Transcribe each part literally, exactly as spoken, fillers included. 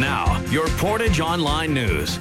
Now, your Portage Online News.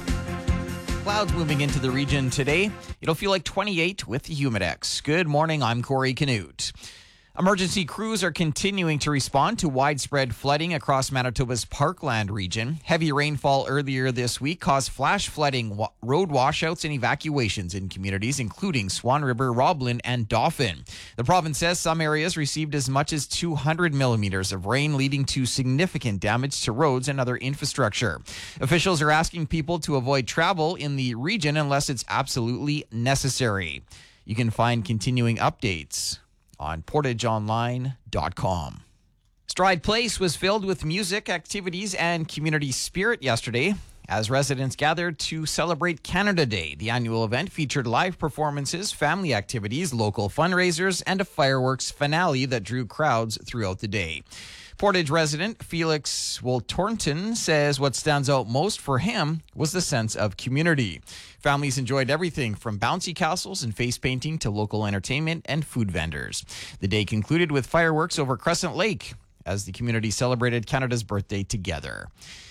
Clouds moving into the region today. It'll feel like twenty-eight with the Humidex. Good morning, I'm Corey Canute. Emergency crews are continuing to respond to widespread flooding across Manitoba's Parkland region. Heavy rainfall earlier this week caused flash flooding, wa- road washouts, and evacuations in communities including Swan River, Roblin, and Dauphin. The province says some areas received as much as two hundred millimeters of rain, leading to significant damage to roads and other infrastructure. Officials are asking people to avoid travel in the region unless it's absolutely necessary. You can find continuing updates on portage online dot com. Stride Place was filled with music, activities, and community spirit yesterday as residents gathered to celebrate Canada Day. The annual event featured live performances, family activities, local fundraisers, and a fireworks finale that drew crowds throughout the day. Portage resident Felix Woltornton says what stands out most for him was the sense of community. Families enjoyed everything from bouncy castles and face painting to local entertainment and food vendors. The day concluded with fireworks over Crescent Lake as the community celebrated Canada's birthday together.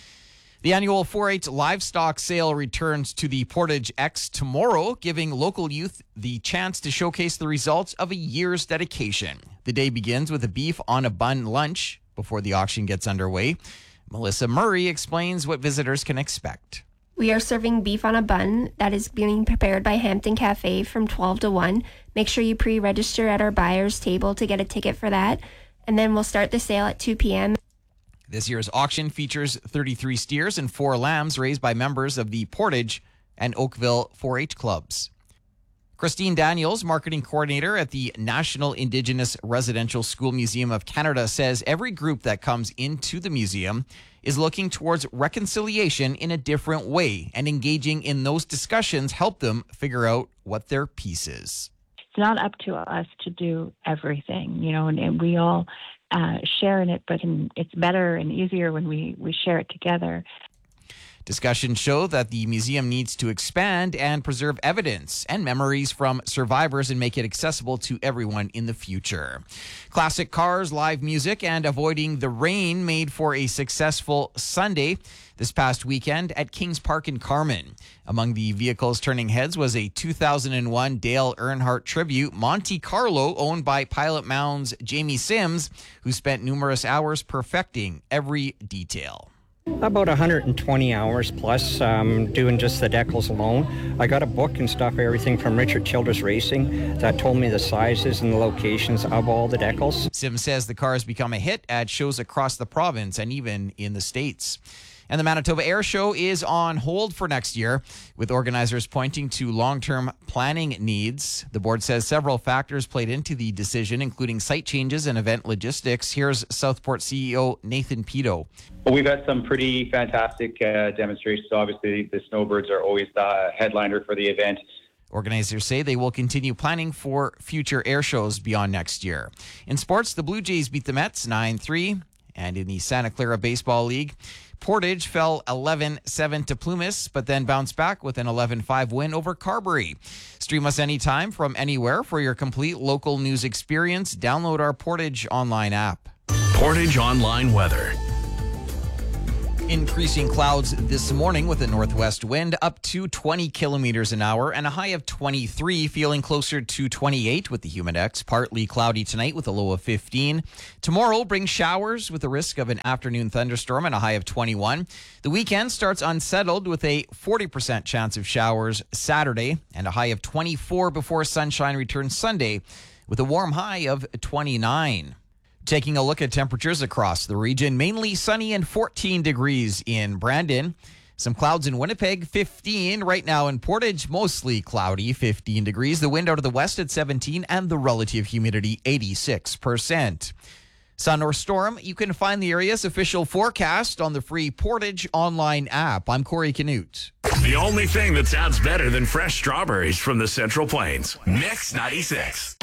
The annual four H livestock sale returns to the Portage X tomorrow, giving local youth the chance to showcase the results of a year's dedication. The day begins with a beef on a bun lunch before the auction gets underway. Melissa Murray explains what visitors can expect. We are serving beef on a bun that is being prepared by Hampton Cafe from twelve to one. Make sure you pre-register at our buyer's table to get a ticket for that. And then we'll start the sale at two p.m. This year's auction features thirty-three steers and four lambs raised by members of the Portage and Oakville four H clubs. Christine Daniels, marketing coordinator at the National Indigenous Residential School Museum of Canada, says every group that comes into the museum is looking towards reconciliation in a different way, and engaging in those discussions help them figure out what their piece is. It's not up to us to do everything, you know, and, and we all uh, share in it, but in, it's better and easier when we, we share it together. Discussions show that the museum needs to expand and preserve evidence and memories from survivors and make it accessible to everyone in the future. Classic cars, live music, and avoiding the rain made for a successful Sunday this past weekend at Kings Park in Carman. Among the vehicles turning heads was a two thousand one Dale Earnhardt Tribute Monte Carlo owned by Pilot Mound's Jamie Sims, who spent numerous hours perfecting every detail. About one hundred twenty hours plus um, doing just the decals alone. I got a book and stuff, everything from Richard Childress Racing that told me the sizes and the locations of all the decals. Sims says the car has become a hit at shows across the province and even in the States. And the Manitoba Air Show is on hold for next year, with organizers pointing to long-term planning needs. The board says several factors played into the decision, including site changes and event logistics. Here's Southport C E O Nathan Pito. Well, we've had some pretty fantastic uh, demonstrations. Obviously, the Snowbirds are always the headliner for the event. Organizers say they will continue planning for future air shows beyond next year. In sports, the Blue Jays beat the Mets nine three. And in the Santa Clara Baseball League, Portage fell eleven seven to Plumas, but then bounced back with an eleven five win over Carberry. Stream us anytime from anywhere for your complete local news experience. Download our Portage Online app. Portage Online weather. Increasing clouds this morning with a northwest wind up to twenty kilometers an hour and a high of twenty-three, feeling closer to twenty-eight with the Humidex. Partly cloudy tonight with a low of fifteen. Tomorrow brings showers with a risk of an afternoon thunderstorm and a high of twenty-one. The weekend starts unsettled with a forty percent chance of showers Saturday and a high of twenty-four before sunshine returns Sunday with a warm high of twenty-nine. Taking a look at temperatures across the region, mainly sunny and fourteen degrees in Brandon. Some clouds in Winnipeg, fifteen. Right now in Portage, mostly cloudy, fifteen degrees. The wind out of the west at seventeen and the relative humidity, eighty-six percent. Sun or storm, you can find the area's official forecast on the free Portage Online app. I'm Corey Canute. The only thing that sounds better than fresh strawberries from the Central Plains. Mix ninety-six.